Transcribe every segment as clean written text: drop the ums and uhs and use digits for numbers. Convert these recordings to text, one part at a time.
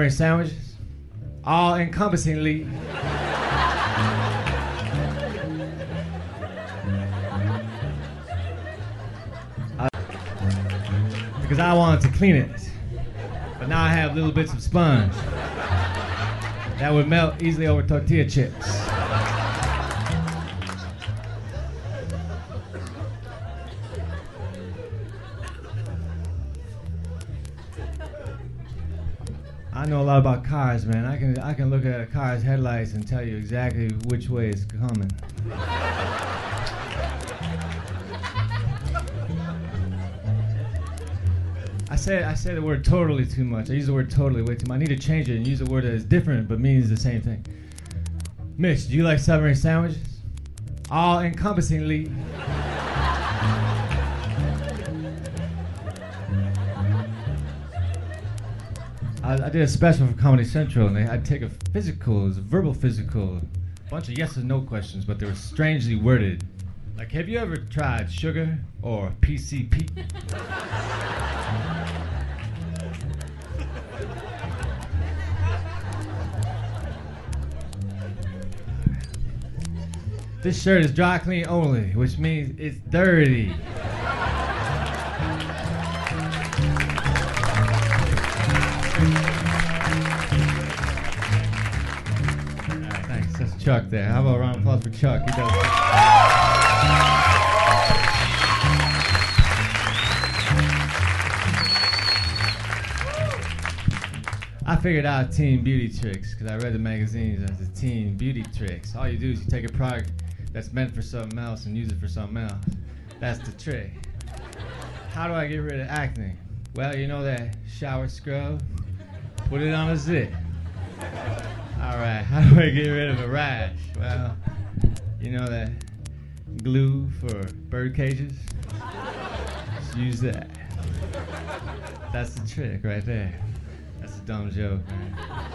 Submarine sandwiches, all encompassingly. Because I wanted to clean it, but now I have little bits of sponge that would melt easily over tortilla chips. I know a lot about cars, man. I can look at a car's headlights and tell you exactly which way it's coming. I said the word totally too much. I use the word totally way too much. I need to change it and use a word that is different but means the same thing. Mitch, do you like submarine sandwiches? All encompassingly. I did a special for Comedy Central, and I'd take a physical, it was a verbal physical, a bunch of yes and no questions, but they were strangely worded. Like, have you ever tried sugar or PCP? This shirt is dry clean only, which means it's dirty. Thanks, that's Chuck there. How about a round of applause for Chuck? He does. I figured out teen beauty tricks because I read the magazines as the teen beauty tricks. All you do is you take a product that's meant for something else and use it for something else. That's the trick. How do I get rid of acne? Well, you know that shower scrub? Put it on a zit. All right, how do I get rid of a rash? Well, you know that glue for bird cages? Just use that. That's the trick right there. That's a dumb joke, man.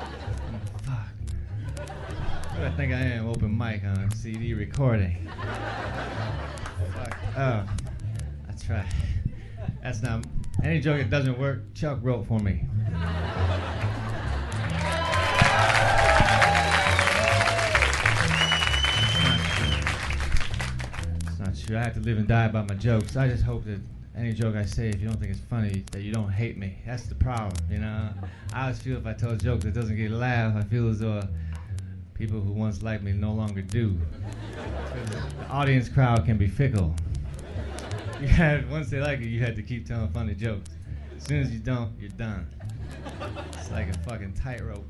Fuck. What do I think I am? Open mic on a CD recording. Fuck. Oh, that's right. That's not... Any joke that doesn't work, Chuck wrote for me. It's not true. I have to live and die by my jokes. I just hope that any joke I say, if you don't think it's funny, that you don't hate me. That's the problem, you know? I always feel if I tell a joke that doesn't get a laugh, I feel as though people who once liked me no longer do. The audience crowd can be fickle. Once they like it, you had to keep telling funny jokes. As soon as you don't, you're done. It's like a fucking tightrope.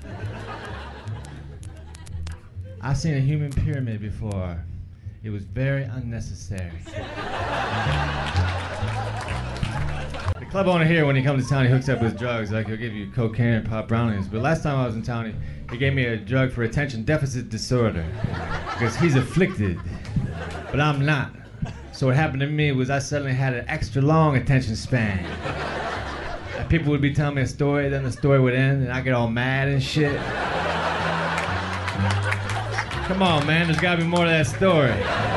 I've seen a human pyramid before. It was very unnecessary. The club owner here, when he comes to town, he hooks up with drugs. Like, he'll give you cocaine and pop brownies. But last time I was in town, he gave me a drug for attention deficit disorder. Because he's afflicted. But I'm not. So what happened to me was I suddenly had an extra long attention span. And people would be telling me a story, then the story would end, and I get all mad and shit. Come on, man, there's gotta be more to that story.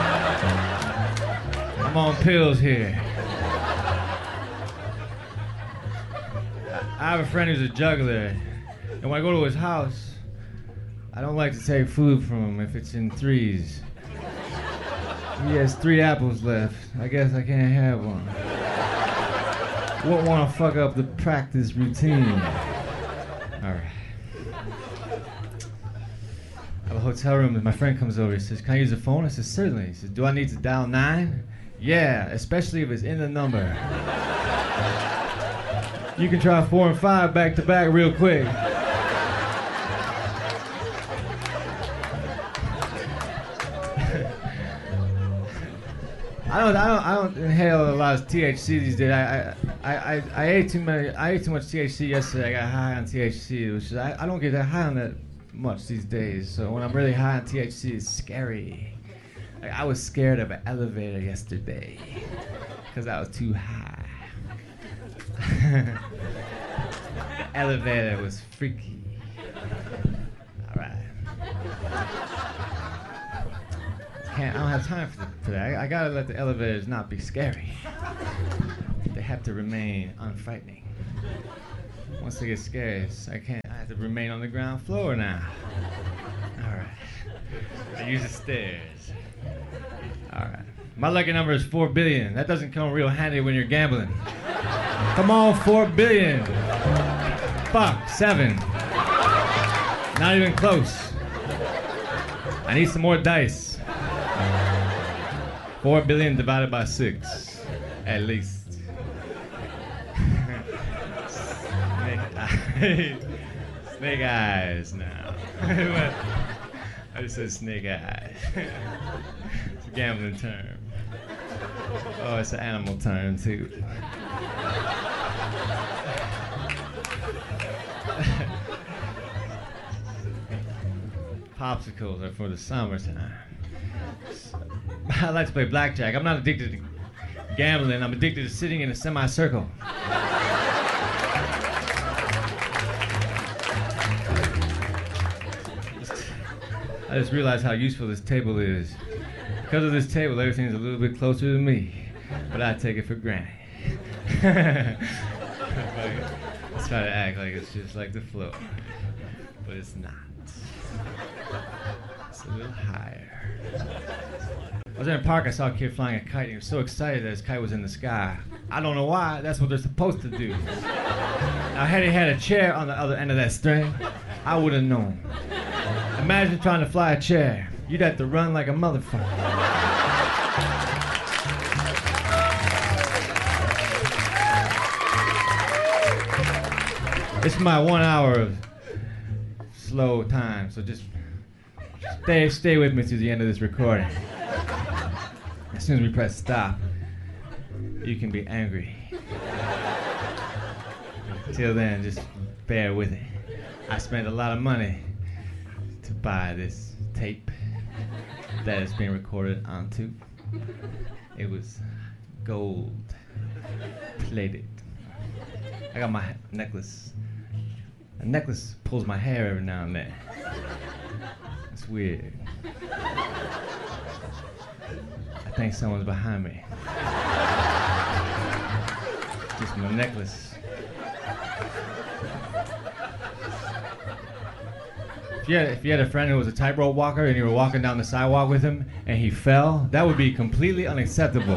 I'm on pills here. I have a friend who's a juggler, and when I go to his house, I don't like to take food from him if it's in threes. He has 3 apples left. I guess I can't have one. Won't want to fuck up the practice routine. All right. I have a hotel room and my friend comes over. He says, "Can I use the phone?" I said, "Certainly." He says, "Do I need to dial 9? "Yeah, especially if it's in the number." "You can try 4 and 5 back to back real quick." I don't inhale a lot of THC these days. I ate too much THC yesterday. I got high on THC, which is, I don't get that high on that much these days. So when I'm really high on THC, it's scary. Like, I was scared of an elevator yesterday because I was too high. The elevator was freaky. All right. I don't have time for that. I gotta let the elevators not be scary. They have to remain unfrightening. Once they get scared, I have to remain on the ground floor now. All right. I use the stairs. All right. My lucky number is 4 billion. That doesn't come real handy when you're gambling. Come on, 4 billion. Fuck, 7. Not even close. I need some more dice. 4 billion divided by 6, at least. Snake eyes now. I just said snake eyes. It's a gambling term. Oh, it's an animal term too. Popsicles are for the summertime. I like to play blackjack. I'm not addicted to gambling. I'm addicted to sitting in a semicircle. I just realized how useful this table is. Because of this table, everything's a little bit closer to me, but I take it for granted. Let's try to act like it's just like the floor, but it's not. It's a little higher. I was in a park, I saw a kid flying a kite, and he was so excited that his kite was in the sky. I don't know why, that's what they're supposed to do. Now, had he had a chair on the other end of that string, I would have known. Imagine trying to fly a chair. You'd have to run like a motherfucker. This is my 1 hour of slow time, so just stay with me through the end of this recording. As soon as we press stop, you can be angry. Till then, just bear with it. I spent a lot of money to buy this tape that is being recorded onto. It was gold plated. I got my necklace. A necklace pulls my hair every now and then. It's weird. I think someone's behind me. Just my necklace. If you had a friend who was a tightrope walker and you were walking down the sidewalk with him and he fell, that would be completely unacceptable.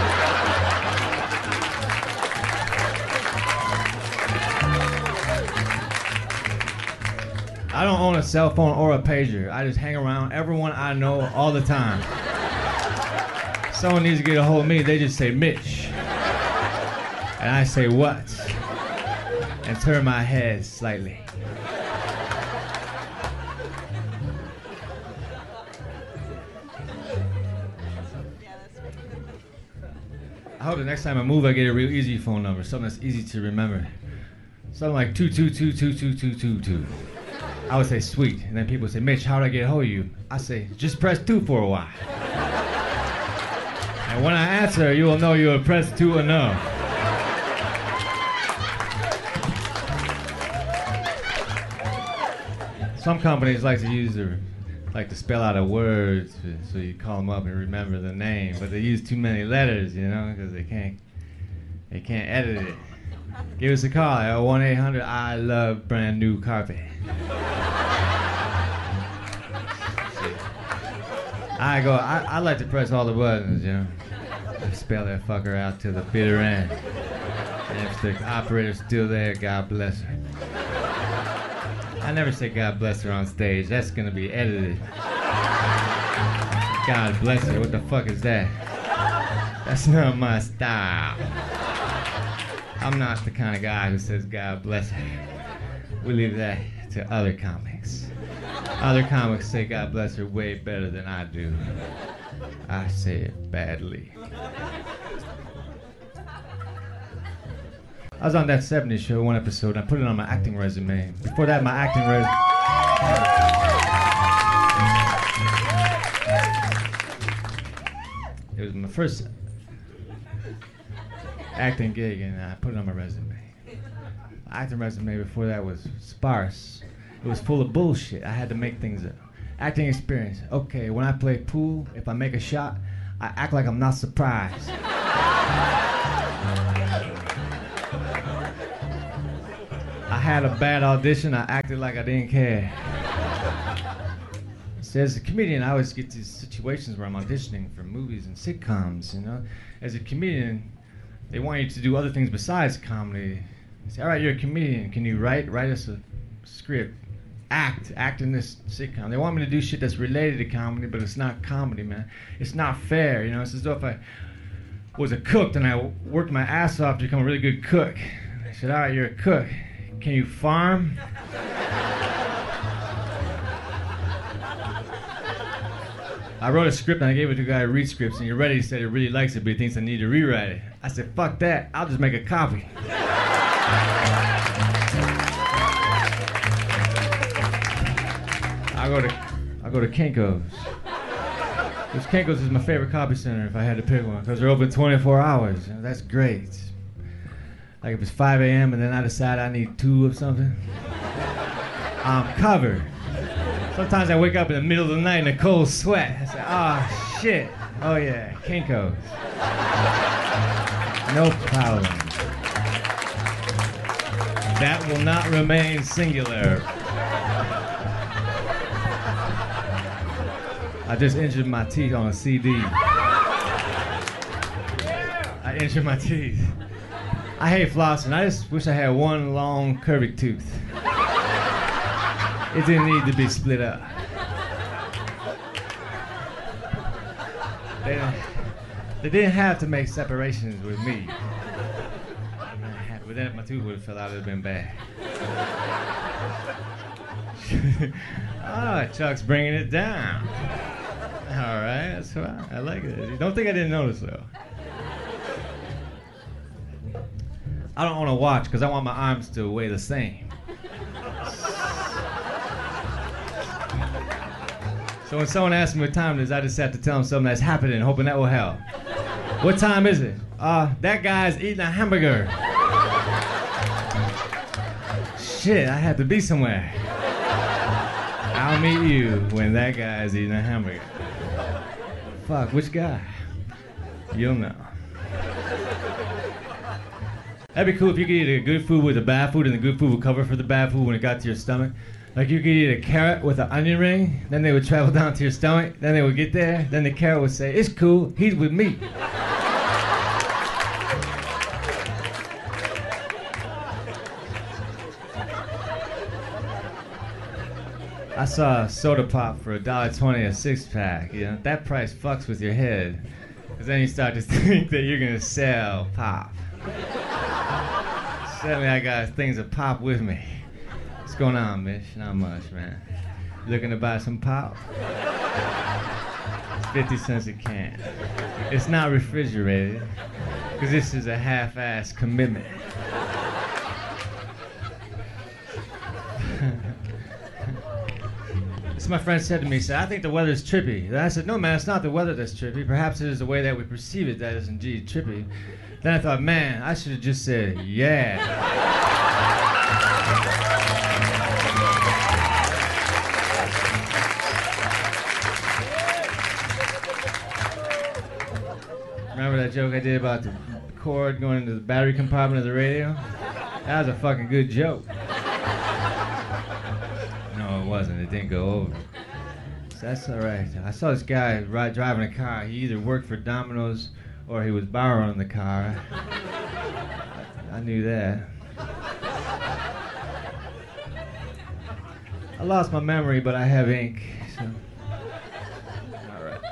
I don't own a cell phone or a pager. I just hang around everyone I know all the time. Someone needs to get a hold of me, they just say Mitch. And I say what? And turn my head slightly. I hope the next time I move I get a real easy phone number, something that's easy to remember. Something like 222222222. I would say sweet, and then people would say, Mitch, how do I get a hold of you? I say, just press 2 for a while. And when I answer, you will know you have pressed 2 enough. Some companies like to spell out a word so you call them up and remember the name, but they use too many letters, you know, because they can't edit it. Give us a call at 1-800-I-LOVE-BRAND-NEW-CARPET. I like to press all the buttons, you know. Spell that fucker out to the bitter end. And if the operator's still there, God bless her. I never say God bless her on stage. That's gonna be edited. God bless her. What the fuck is that? That's not my style. I'm not the kind of guy who says God bless her. We leave that to other comics. Other comics say God bless her way better than I do. I say it badly. I was on that 70s show, one episode, and I put it on my acting resume. Before that, my acting resume... It was my first acting gig, and I put it on my resume. My acting resume before that was sparse. It was full of bullshit. I had to make things up. Acting experience. Okay, when I play pool, if I make a shot, I act like I'm not surprised. had a bad audition, I acted like I didn't care. So as a comedian, I always get these situations where I'm auditioning for movies and sitcoms, you know. As a comedian, they want you to do other things besides comedy. They say, all right, you're a comedian. Can you write us a script? Act in this sitcom. They want me to do shit that's related to comedy, but it's not comedy, man. It's not fair, you know. It's as though if I was a cook and I worked my ass off to become a really good cook. And I said, all right, you're a cook. Can you farm? I wrote a script and I gave it to a guy who reads scripts, and you're ready. He said he really likes it, but he thinks I need to rewrite it. I said, fuck that. I'll just make a copy. I go to Kinko's. Because Kinko's is my favorite copy center if I had to pick one, because they're open 24 hours. You know, that's great. Like if it's 5 a.m. and then I decide I need 2 of something, I'm covered. Sometimes I wake up in the middle of the night in a cold sweat. I say, oh shit. Oh yeah, Kinko's. No problem. That will not remain singular. I just injured my teeth on a CD. I injured my teeth. I hate flossing. I just wish I had one long curvy tooth. It didn't need to be split up. They didn't have to make separations with me. But then if my tooth would have fell out, it would have been bad. Ah, Chuck's bringing it down. All right, that's right. I like it. You don't think I didn't notice, though. I don't want to watch because I want my arms to weigh the same. So when someone asks me what time it is, I just have to tell them something that's happening, hoping that will help. What time is it? That guy's eating a hamburger. Shit, I have to be somewhere. I'll meet you when that guy's eating a hamburger. Fuck, which guy? You'll know. That'd be cool if you could eat a good food with the bad food and the good food would cover for the bad food when it got to your stomach. Like you could eat a carrot with an onion ring, then they would travel down to your stomach, then they would get there, then the carrot would say, it's cool, he's with me. I saw a soda pop for $1.20 a 6-pack. You know, that price fucks with your head, because then you start to think that you're gonna sell pop. Suddenly I got things of pop with me. What's going on, Mitch? Not much, man. Looking to buy some pop? 50 cents a can. It's not refrigerated, because this is a half-ass commitment. So my friend said to me, he said, I think the weather's trippy. And I said, no, man, it's not the weather that's trippy. Perhaps it is the way that we perceive it that is indeed trippy. Then I thought, man, I should have just said, yeah. Remember that joke I did about the cord going into the battery compartment of the radio? That was a fucking good joke. No, it wasn't. It didn't go over. So that's all right. I saw this guy driving a car. He either worked for Domino's or he was borrowing the car. I knew that. I lost my memory, but I have ink. So. All right.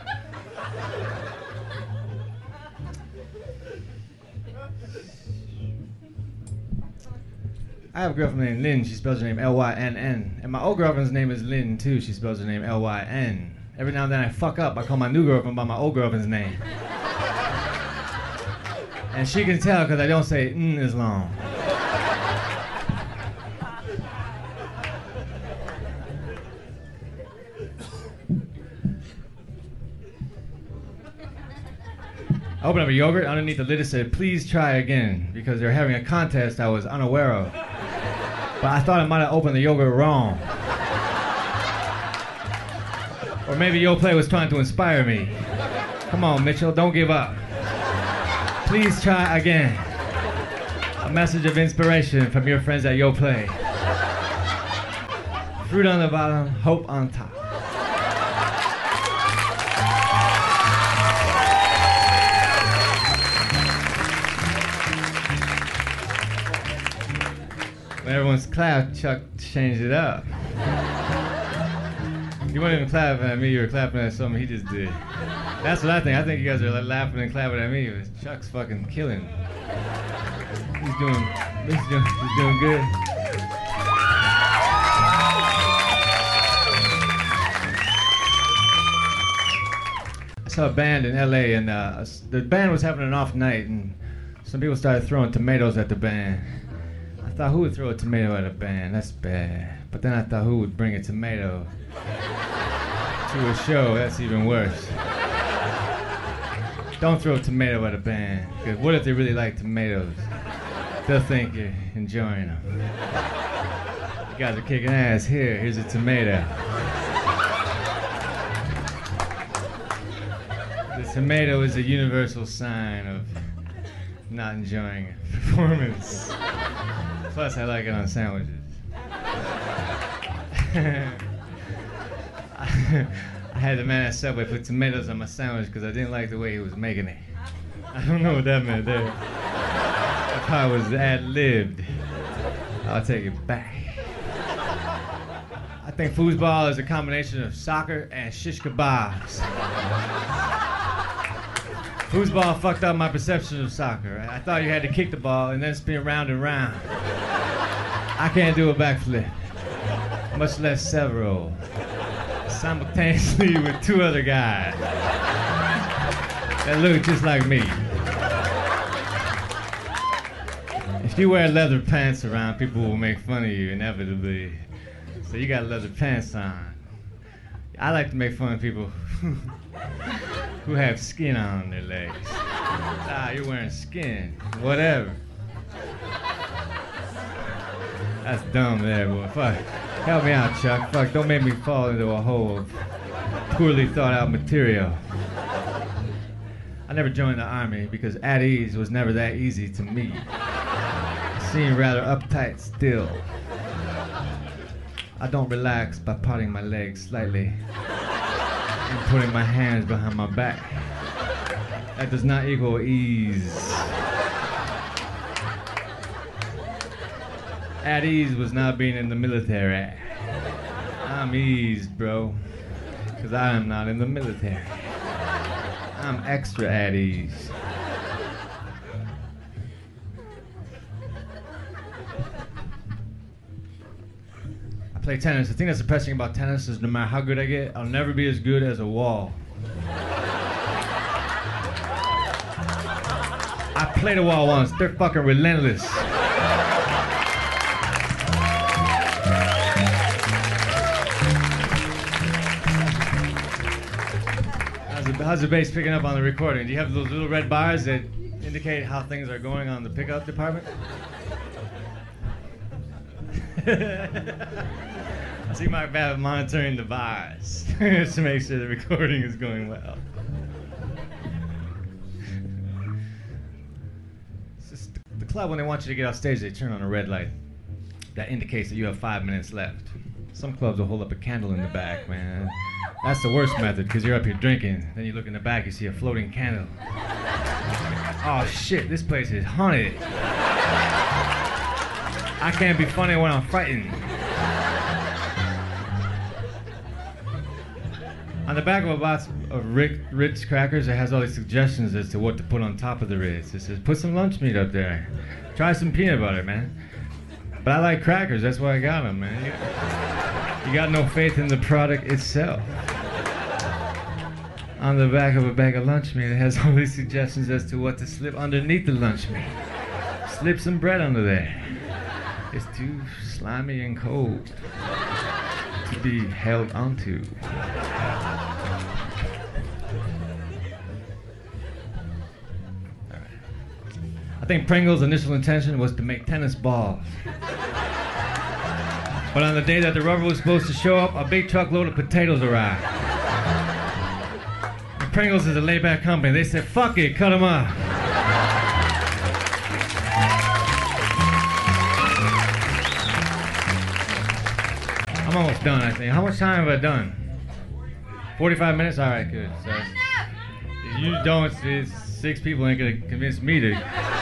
I have a girlfriend named Lynn. She spells her name L-Y-N-N. And my old girlfriend's name is Lynn, too. She spells her name L-Y-N. Every now and then I fuck up. I call my new girlfriend by my old girlfriend's name. And she can tell because I don't say "n" as long. I opened up a yogurt. Underneath the lid it said, please try again, because they're having a contest I was unaware of. But I thought I might have opened the yogurt wrong. Or maybe Yoplait was trying to inspire me. Come on, Mitchell, don't give up. Please try again. message of inspiration from your friends at Yo Play. Fruit on the bottom, hope on top. When everyone's clapped, Chuck changed it up. You weren't even clapping at me, you were clapping at something he just did. That's what I think. I think you guys are laughing and clapping at me. Chuck's fucking killing. He's doing good. I saw a band in LA and the band was having an off night and some people started throwing tomatoes at the band. I thought, who would throw a tomato at a band? That's bad. But then I thought, who would bring a tomato to a show? That's even worse. Don't throw a tomato at a band, because what if they really like tomatoes? They'll think you're enjoying them. You guys are kicking ass. Here's a tomato. The tomato is a universal sign of not enjoying a performance. Plus, I like it on sandwiches. I had the man at Subway put tomatoes on my sandwich because I didn't like the way he was making it. I don't know what that meant there. That part was ad-libbed. I'll take it back. I think foosball is a combination of soccer and shish kebabs. Foosball fucked up my perception of soccer. I thought you had to kick the ball and then spin round and round. I can't do a backflip, much less several, simultaneously with two other guys that look just like me. If you wear leather pants around, people will make fun of you inevitably. So you got leather pants on. I like to make fun of people who have skin on their legs. You're wearing skin. Whatever. That's dumb there, boy. Fuck. Help me out, Chuck. Fuck, don't make me fall into a hole of poorly thought out material. I never joined the army because at ease was never that easy to me. I seem rather uptight still. I don't relax by parting my legs slightly and putting my hands behind my back. That does not equal ease. At ease was not being in the military. I'm eased, bro, because I am not in the military. I'm extra at ease. I play tennis. The thing that's depressing about tennis is no matter how good I get, I'll never be as good as a wall. I played a wall once. They're fucking relentless. How's the bass picking up on the recording? Do you have those little red bars that indicate how things are going on the pickup department? I see my bad monitoring the bars to make sure the recording is going well. It's just the club, when they want you to get off stage, they turn on a red light. That indicates that you have 5 minutes left. Some clubs will hold up a candle in the back, man. That's the worst method, because you're up here drinking. Then you look in the back, you see a floating candle. Oh shit, this place is haunted. I can't be funny when I'm frightened. On the back of a box of Ritz crackers, it has all these suggestions as to what to put on top of the Ritz. It says, put some lunch meat up there. Try some peanut butter, man. But I like crackers, that's why I got them, man. You got no faith in the product itself. On the back of a bag of lunch meat, it has all these suggestions as to what to slip underneath the lunch meat. Slip some bread under there. It's too slimy and cold to be held onto. I think Pringle's initial intention was to make tennis balls. But on the day that the rubber was supposed to show up, a big truckload of potatoes arrived. And Pringles is a laid-back company. They said, fuck it, cut them off. I'm almost done, I think. How much time have I done? 45 minutes? All right, good. So, if you don't, it's 6 people ain't gonna convince me to.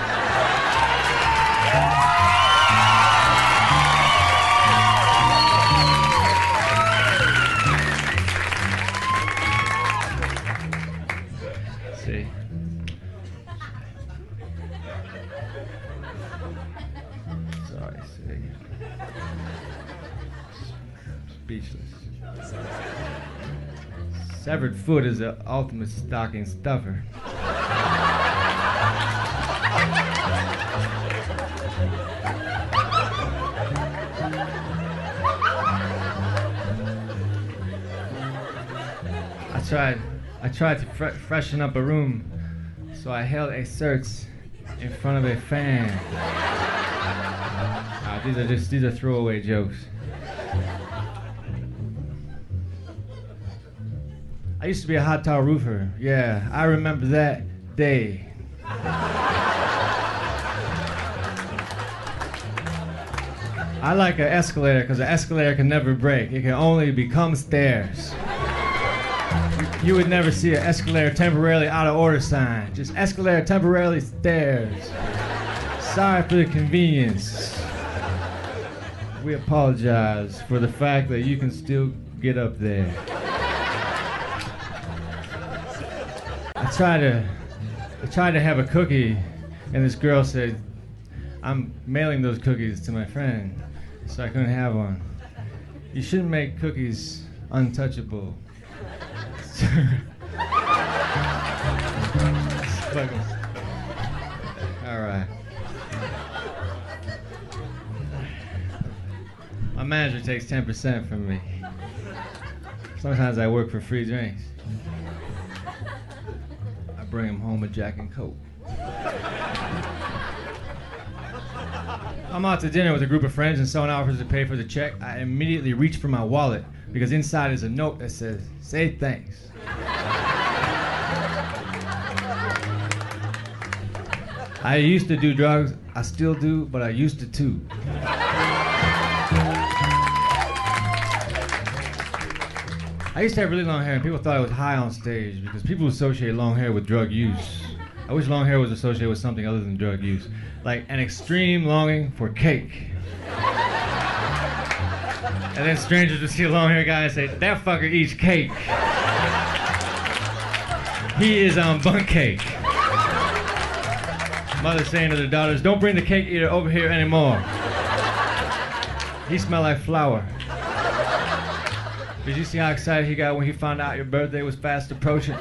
See. Sorry, see. Speechless. Severed foot is the ultimate stocking stuffer. I tried to freshen up a room, so I held a search in front of a fan. These are throwaway jokes. I used to be a hot tile roofer. Yeah, I remember that day. I like an escalator because an escalator can never break. It can only become stairs. You would never see an escalator temporarily out of order sign. Just escalator temporarily stairs. Sorry for the convenience. We apologize for the fact that you can still get up there. I tried to have a cookie, and this girl said, I'm mailing those cookies to my friend, so I couldn't have one. You shouldn't make cookies untouchable. All right. My manager takes 10% from me. Sometimes I work for free drinks. I bring him home a Jack and Coke. I'm out to dinner with a group of friends and someone offers to pay for the check. I immediately reach for my wallet because inside is a note that says, "Say thanks." I used to do drugs. I still do, but I used to too. I used to have really long hair, and people thought I was high on stage because people associate long hair with drug use. I wish long hair was associated with something other than drug use, like an extreme longing for cake. And then strangers would see a long-haired guy and say, "That fucker eats cake. He is on bunk cake." Mother saying to their daughters, "Don't bring the cake eater over here anymore. He smell like flour." Did you see how excited he got when he found out your birthday was fast approaching?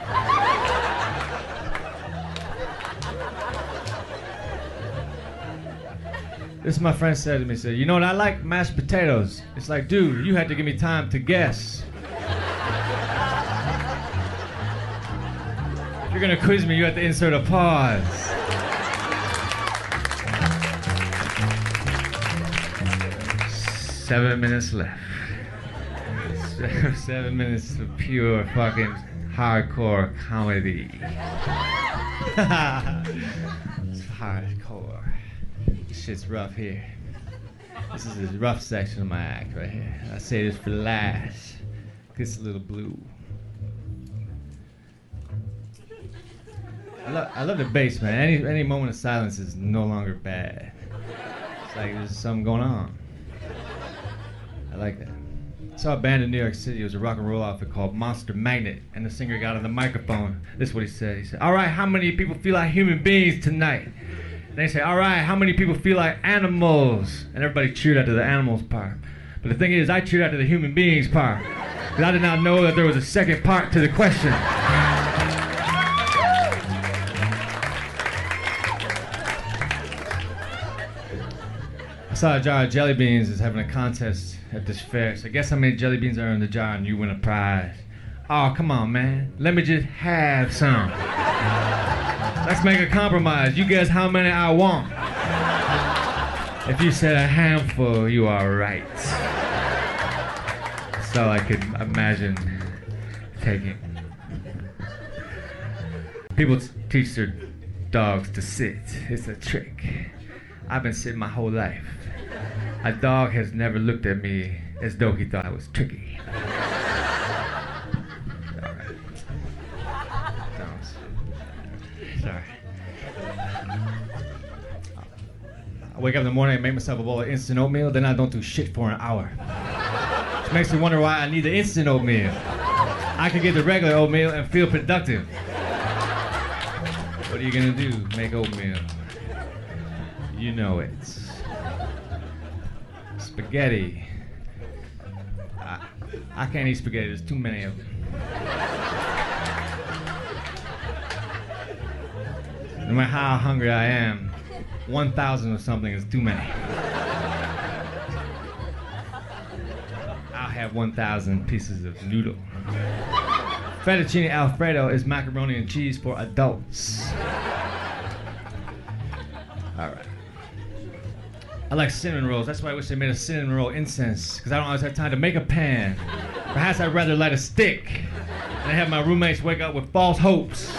This my friend said to me, said, "You know what, I like mashed potatoes." It's like, dude, you had to give me time to guess. If you're gonna quiz me, you have to insert a pause. Seven minutes left. 7 minutes of pure fucking hardcore comedy. It's hardcore. This shit's rough here. This is the rough section of my act right here. I say this for last. It's a little blue. I love the bass, man. Any moment of silence is no longer bad. It's like there's something going on. I like that. I saw a band in New York City. It was a rock and roll outfit called Monster Magnet, and the singer got on the microphone. This is what he said. He said, "All right, how many people feel like human beings tonight?" Then he said, "All right, how many people feel like animals?" And everybody cheered after the animals part. But the thing is, I cheered after the human beings part, because I did not know that there was a second part to the question. I saw a jar of jelly beans is having a contest at this fair. So guess how many jelly beans are in the jar and you win a prize. Oh, come on, man. Let me just have some. Let's make a compromise. You guess how many I want. If you said a handful, you are right. That's all I could imagine taking. People teach their dogs to sit. It's a trick. I've been sitting my whole life. A dog has never looked at me as though he thought it was tricky. Sorry. I wake up in the morning and make myself a bowl of instant oatmeal, then I don't do shit for an hour. Which makes me wonder why I need the instant oatmeal. I could get the regular oatmeal and feel productive. What are you gonna do? Make oatmeal. You know it. Spaghetti. I can't eat spaghetti, there's too many of them. No matter how hungry I am, 1,000 or something is too many. I'll have 1,000 pieces of noodle. Fettuccine Alfredo is macaroni and cheese for adults. All right. I like cinnamon rolls. That's why I wish they made a cinnamon roll incense, because I don't always have time to make a pan. Perhaps I'd rather light a stick and have my roommates wake up with false hopes.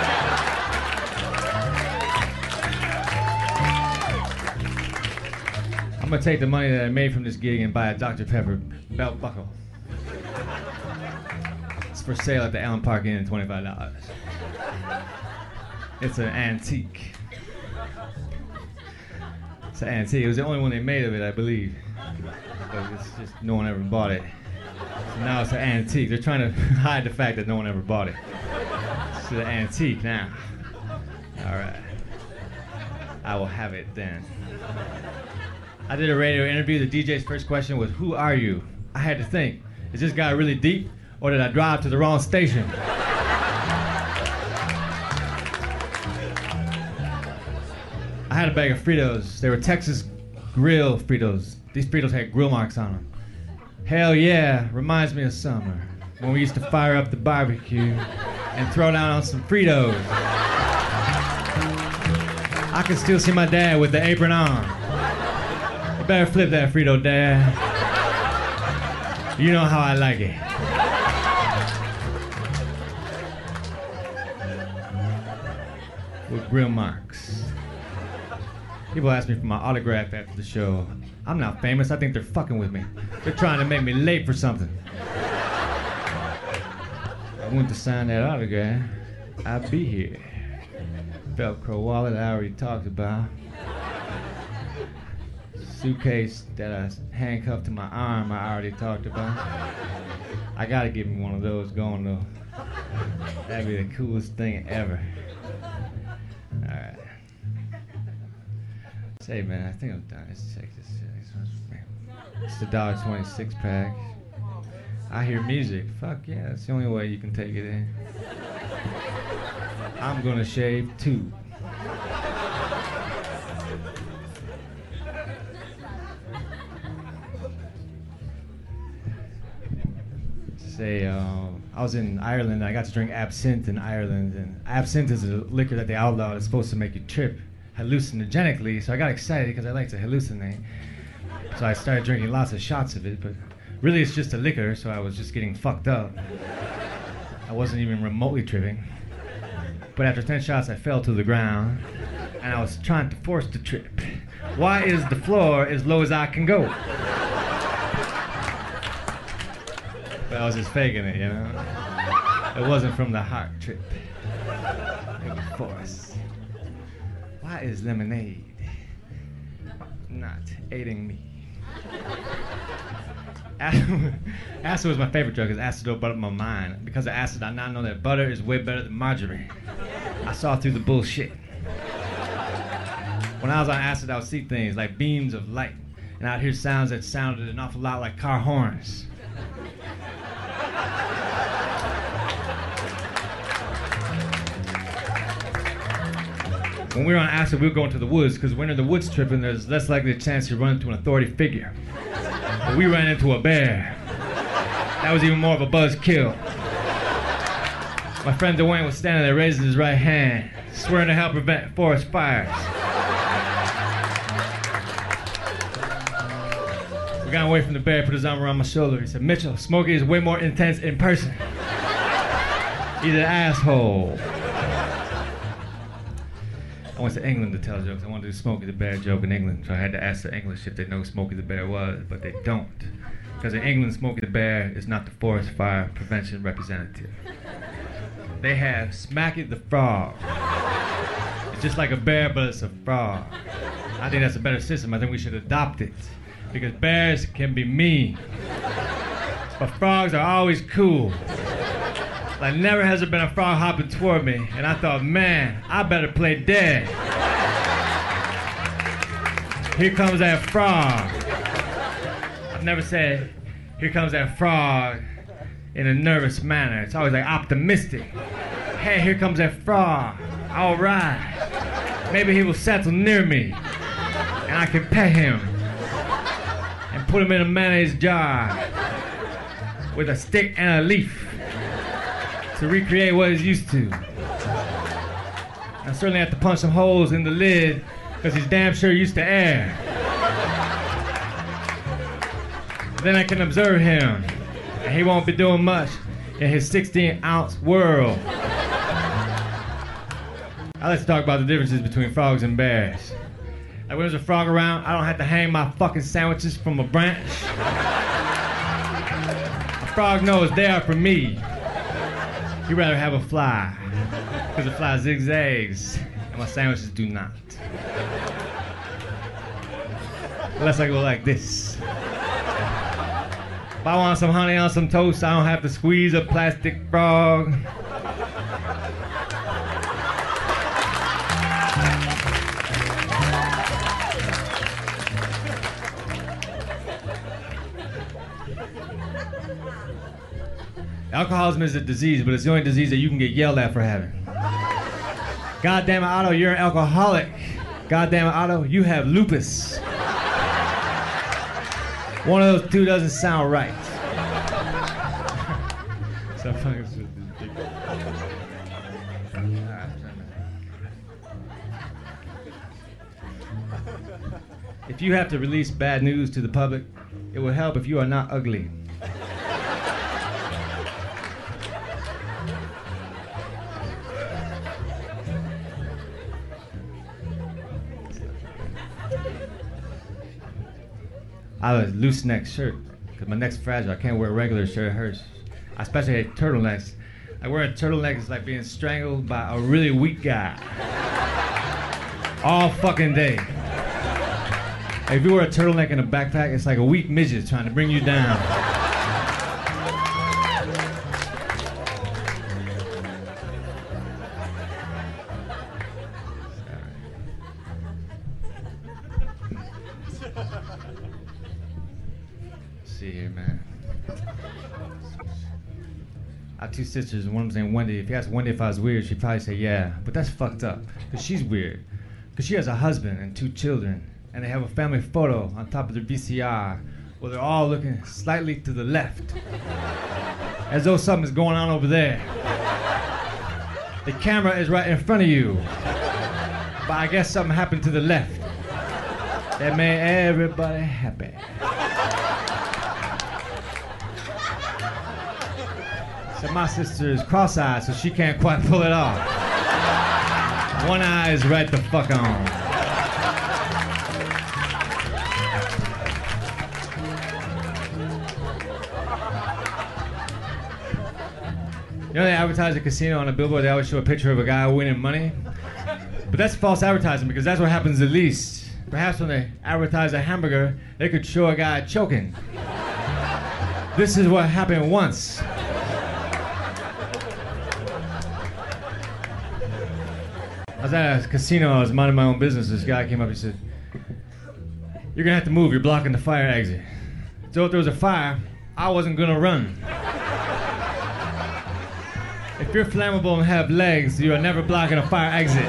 I'm gonna take the money that I made from this gig and buy a Dr. Pepper belt buckle. It's for sale at the Allen Park Inn, $25. It's an antique. It's an antique. It was the only one they made of it, I believe. But it's just no one ever bought it. So now it's an antique. They're trying to hide the fact that no one ever bought it. It's an antique now. All right. I will have it then. I did a radio interview. The DJ's first question was, "Who are you?" I had to think, is this guy really deep, or did I drive to the wrong station? I had a bag of Fritos. They were Texas grill Fritos. These Fritos had grill marks on them. Hell yeah, reminds me of summer, when we used to fire up the barbecue and throw down on some Fritos. I can still see my dad with the apron on. You better flip that Frito, Dad. You know how I like it. With grill marks. People ask me for my autograph after the show. I'm not famous. I think they're fucking with me. They're trying to make me late for something. I went to sign that autograph. I'd be here. Velcro wallet I already talked about. Suitcase that I handcuffed to my arm I already talked about. I gotta give me one of those going though. That'd be the coolest thing ever. Alright. Say man, I think I'm done. Let's check this. It's the $1.26 pack. I hear music. Fuck yeah, that's the only way you can take it in. I'm gonna shave too. Say, I was in Ireland and I got to drink absinthe in Ireland, and absinthe is a liquor that they outlawed. It's supposed to make you trip hallucinogenically, so I got excited because I like to hallucinate. So I started drinking lots of shots of it, but really it's just a liquor, so I was just getting fucked up. I wasn't even remotely tripping. But after 10 shots, I fell to the ground, and I was trying to force the trip. Why is the floor as low as I can go? But I was just faking it, you know? It wasn't from the heart trip. It was force. Why is lemonade not aiding me? Acid was my favorite drug because acid opened up my mind. Because of acid, I now know that butter is way better than margarine. I saw through the bullshit. When I was on acid, I would see things like beams of light, and I'd hear sounds that sounded an awful lot like car horns. When we were on acid, we would go into the woods, because when you're in the woods tripping, there's less likely a chance you run into an authority figure. But we ran into a bear. That was even more of a buzzkill. My friend Dwayne was standing there raising his right hand, swearing to help prevent forest fires. We got away from the bear, put his arm around my shoulder. He said, "Mitchell, Smokey is way more intense in person. He's an asshole." I went to England to tell jokes. I wanted to do Smokey the Bear joke in England, so I had to ask the English if they know who Smokey the Bear was, but they don't. Because in England, Smokey the Bear is not the forest fire prevention representative. They have Smacky the Frog. It's just like a bear, but it's a frog. I think that's a better system. I think we should adopt it. Because bears can be mean. But frogs are always cool. Like never has there been a frog hopping toward me, and I thought, man, I better play dead. Here comes that frog. I've never said, here comes that frog in a nervous manner. It's always like optimistic. Hey, here comes that frog. All right. Maybe he will settle near me, and I can pet him and put him in a mayonnaise jar with a stick and a leaf to recreate what he's used to. I certainly have to punch some holes in the lid because he's damn sure used to air. Then I can observe him, and he won't be doing much in his 16-ounce world. I like to talk about the differences between frogs and bears. Like when there's a frog around, I don't have to hang my fucking sandwiches from a branch. A frog knows they are for me. He'd rather have a fly, because the fly zigzags, and my sandwiches do not. Unless I go like this. If I want some honey on some toast, I don't have to squeeze a plastic frog. Alcoholism is a disease, but it's the only disease that you can get yelled at for having. God damn it, Otto, you're an alcoholic. God damn it, Otto, you have lupus. One of those two doesn't sound right. So fucking if you have to release bad news to the public, it will help if you are not ugly. I have a loose neck shirt because my neck's fragile. I can't wear a regular shirt, it hurts. I especially hate turtlenecks. Like wearing a turtleneck is like being strangled by a really weak guy. All fucking day. Like if you wear a turtleneck and a backpack, it's like a weak midget trying to bring you down. See here, man. I have two sisters, and one of them's named Wendy. If you ask Wendy if I was weird, she'd probably say yeah. But that's fucked up, because she's weird. Because she has a husband and two children, and they have a family photo on top of their VCR where they're all looking slightly to the left, as though something's going on over there. The camera is right in front of you, but I guess something happened to the left that made everybody happy. So my sister is cross-eyed, so she can't quite pull it off. One eye is right the fuck on. You know they advertise a casino on a billboard, they always show a picture of a guy winning money? But that's false advertising because that's what happens the least. Perhaps when they advertise a hamburger, they could show a guy choking. This is what happened once. I was at a casino, I was minding my own business. This guy came up, he said, "You're gonna have to move, you're blocking the fire exit." So if there was a fire, I wasn't gonna run. If you're flammable and have legs, you are never blocking a fire exit.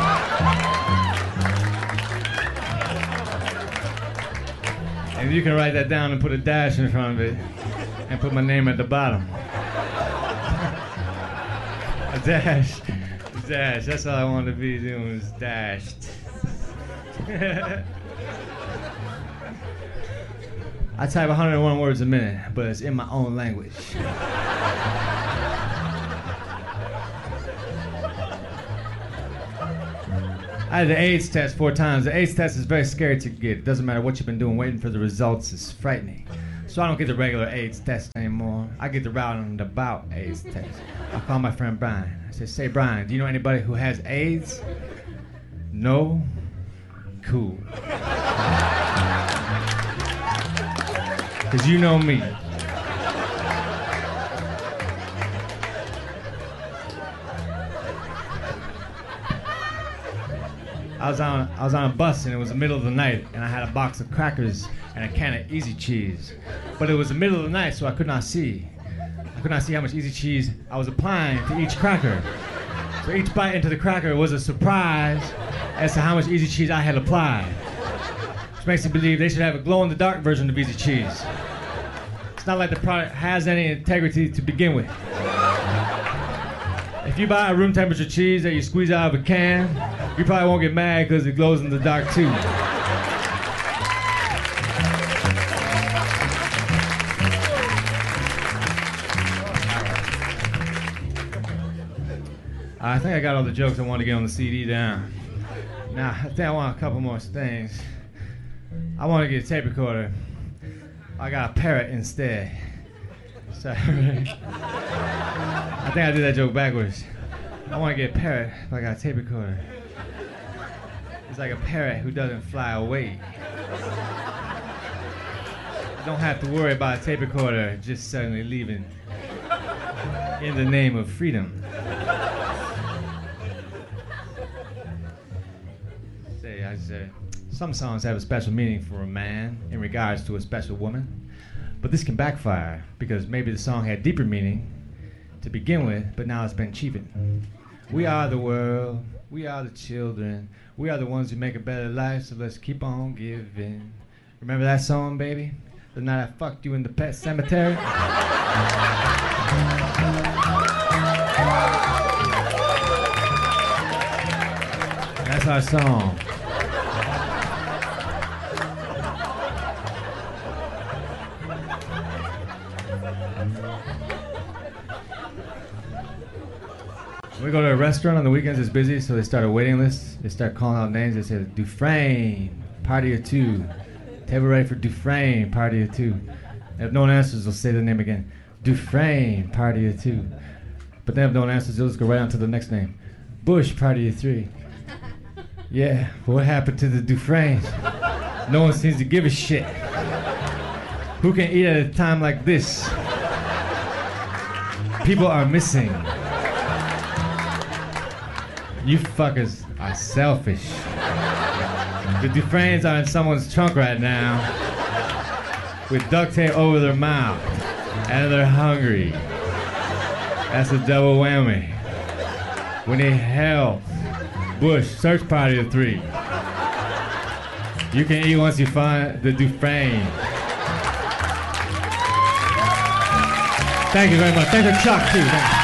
And you can write that down and put a dash in front of it and put my name at the bottom. A dash. Dash, that's all I want to be doing is dashed. I type 101 words a minute, but it's in my own language. I had the AIDS test 4 times. The AIDS test is very scary to get. It doesn't matter what you've been doing, waiting for the results is frightening. So I don't get the regular AIDS test anymore. I get the roundabout AIDS test. I call my friend Brian. I say, "Say, Brian, do you know anybody who has AIDS?" "No." "Cool." Because you know me. I was on a bus and it was the middle of the night and I had a box of crackers and a can of Easy Cheese. But it was the middle of the night, so I could not see. I could not see how much Easy Cheese I was applying to each cracker. So each bite into the cracker was a surprise as to how much Easy Cheese I had applied. Which makes me believe they should have a glow-in-the-dark version of Easy Cheese. It's not like the product has any integrity to begin with. If you buy a room temperature cheese that you squeeze out of a can, you probably won't get mad because it glows in the dark too. I think I got all the jokes I want to get on the CD down. Now, I think I want a couple more things. I want to get a tape recorder. I got a parrot instead. Sorry. I think I did that joke backwards. I want to get a parrot, but I got a tape recorder. It's like a parrot who doesn't fly away. I don't have to worry about a tape recorder just suddenly leaving in the name of freedom. I said, some songs have a special meaning for a man in regards to a special woman, but this can backfire because maybe the song had deeper meaning to begin with, but now it's been cheapened. We are the world, we are the children, we are the ones who make a better life, so let's keep on giving. Remember that song, baby? The night I fucked you in the pet cemetery? That's our song. We go to a restaurant on the weekends, it's busy, so they start a waiting list. They start calling out names. They say, Dufresne, party of two. Table ready for Dufresne, party of two. And if no one answers, they'll say the name again. Dufresne, party of two. But then if no one answers, they'll just go right on to the next name. Bush, party of three. Yeah, but what happened to the Dufresnes? No one seems to give a shit. Who can eat at a time like this? People are missing. You fuckers are selfish. The Dufresnes are in someone's trunk right now with duct tape over their mouth and they're hungry. That's a double whammy. We need help. Bush, search party of three. You can eat once you find the Dufresne. Thank you very much. Thank you, Chuck, too. Thank you.